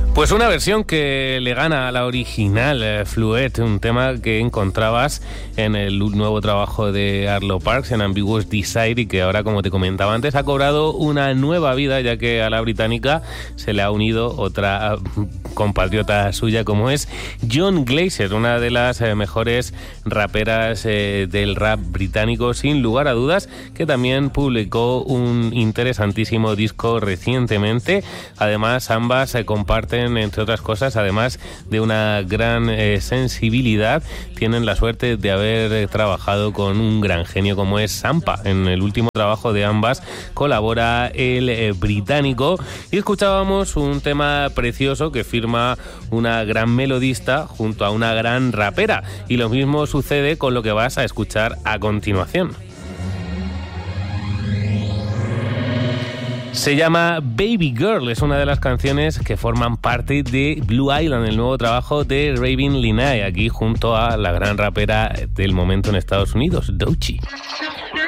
Pues una versión que le gana a la original, Fluet, un tema que encontrabas en el nuevo trabajo de Arlo Parks, en Ambiguous Desire, y que ahora, como te comentaba antes, ha cobrado una nueva vida, ya que a la británica se le ha unido otra compatriota suya, como es John Glaser, una de las mejores raperas del rap británico, sin lugar a dudas, que también publicó un interesantísimo disco recientemente. Además, ambas se comparten, entre otras cosas, además de una gran sensibilidad, tienen la suerte de haber trabajado con un gran genio como es Sampa. En el último trabajo de ambas colabora el británico, y escuchábamos un tema precioso que firma una gran melodista junto a una gran rapera, y lo mismo sucede con lo que vas a escuchar a continuación. Se llama Baby Girl, es una de las canciones que forman parte de Blue Island, el nuevo trabajo de Ravin Linay, aquí junto a la gran rapera del momento en Estados Unidos, Doechii.